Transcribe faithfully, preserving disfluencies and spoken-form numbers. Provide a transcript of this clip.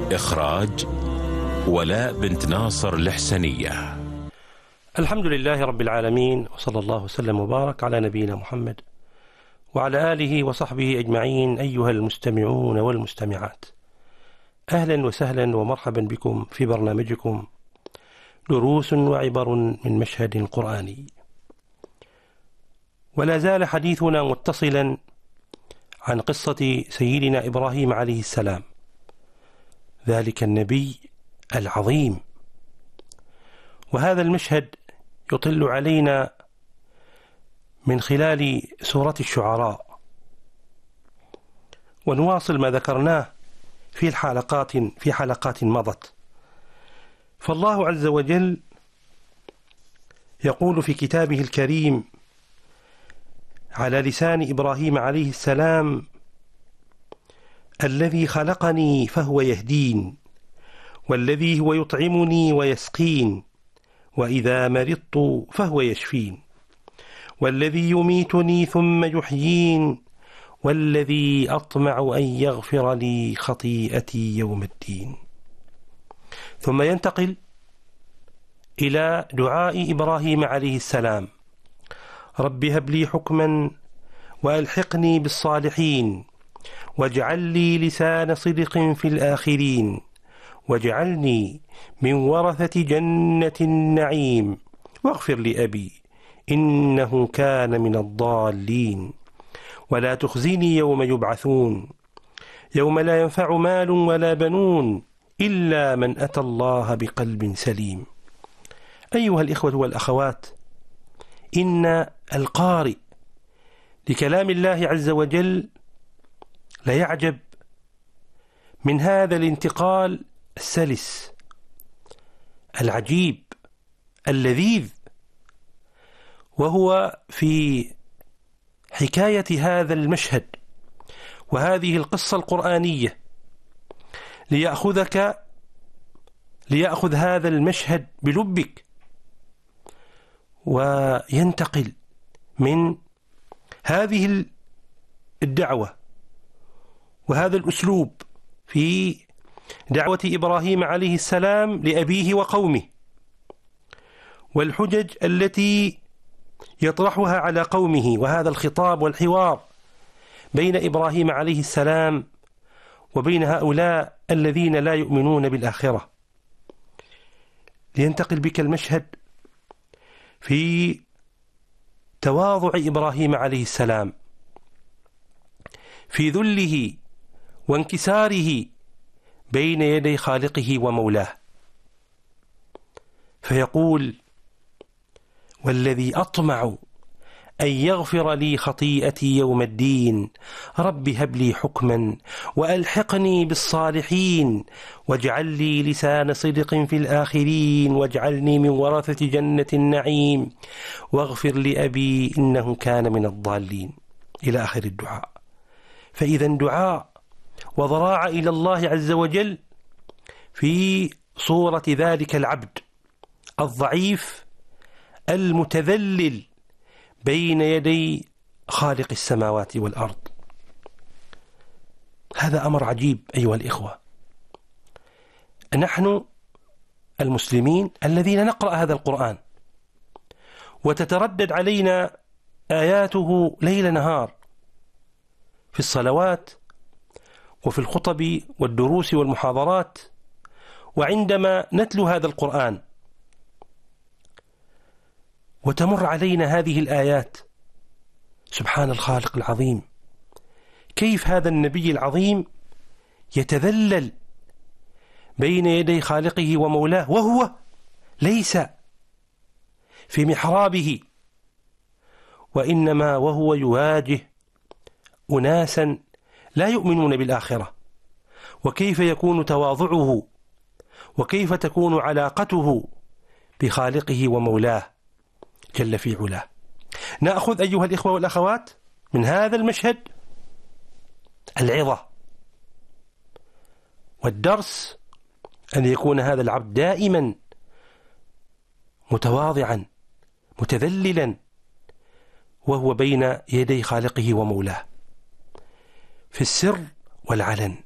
إخراج ولاء بنت ناصر الحسنية. الحمد لله رب العالمين، وصلى الله وسلم وبارك على نبينا محمد وعلى آله وصحبه أجمعين. أيها المستمعون والمستمعات، أهلا وسهلا ومرحبا بكم في برنامجكم دروس وعبر من مشهد قرآني. ولا زال حديثنا متصلا عن قصة سيدنا إبراهيم عليه السلام، ذلك النبي العظيم. وهذا المشهد يطل علينا من خلال سورة الشعراء، ونواصل ما ذكرناه في الحلقات في حلقات مضت. فالله عز وجل يقول في كتابه الكريم على لسان إبراهيم عليه السلام: الذي خلقني فهو يهدين، والذي هو يطعمني ويسقين، وإذا مرضت فهو يشفين، والذي يميتني ثم يحيين، والذي أطمع أن يغفر لي خطيئتي يوم الدين. ثم ينتقل إلى دعاء إبراهيم عليه السلام: رب هب لي حكما وألحقني بالصالحين، واجعل لي لسان صدق في الآخرين، واجعلني من ورثة جنة النعيم، واغفر لأبي إنه كان من الضالين، ولا تخزني يوم يبعثون يوم لا ينفع مال ولا بنون إلا من أتى الله بقلب سليم. أيها الإخوة والأخوات، إن القارئ لكلام الله عز وجل لا يعجب من هذا الانتقال السلس العجيب اللذيذ، وهو في حكاية هذا المشهد وهذه القصة القرآنية، ليأخذك ليأخذ هذا المشهد بلبك، وينتقل من هذه الدعوة وهذا الأسلوب في دعوة إبراهيم عليه السلام لأبيه وقومه، والحجج التي يطرحها على قومه، وهذا الخطاب والحوار بين إبراهيم عليه السلام وبين هؤلاء الذين لا يؤمنون بالآخرة. لينتقل بك المشهد في تواضع إبراهيم عليه السلام، في ذله وانكساره بين يدي خالقه ومولاه، فيقول: والذي أطمع أن يغفر لي خطيئتي يوم الدين، رب هب لي حكما وألحقني بالصالحين، واجعل لي لسان صدق في الآخرين، واجعلني من ورثة جنة النعيم، واغفر لأبي إنه كان من الضالين، إلى آخر الدعاء. فإذا دعاء وضراعة إلى الله عز وجل في صورة ذلك العبد الضعيف المتذلل بين يدي خالق السماوات والأرض. هذا أمر عجيب أيها الإخوة. نحن المسلمين الذين نقرأ هذا القرآن وتتردد علينا آياته ليل نهار في الصلوات وفي الخطب والدروس والمحاضرات، وعندما نتلو هذا القرآن وتمر علينا هذه الآيات، سبحان الخالق العظيم، كيف هذا النبي العظيم يتذلل بين يدي خالقه ومولاه، وهو ليس في محرابه، وإنما وهو يواجه أناسا لا يؤمنون بالآخرة. وكيف يكون تواضعه، وكيف تكون علاقته بخالقه ومولاه جل في علاه. نأخذ أيها الإخوة والأخوات من هذا المشهد العظة والدرس، أن يكون هذا العبد دائما متواضعا متذللا وهو بين يدي خالقه ومولاه في السر والعلن.